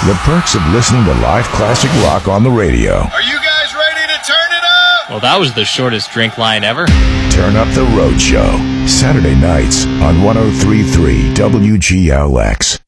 The perks of listening to live classic rock on the radio. Are you guys ready to turn it up? Well, that was the shortest drink line ever. Turn Up the Road Show. Saturday nights on 103.3 WGLX.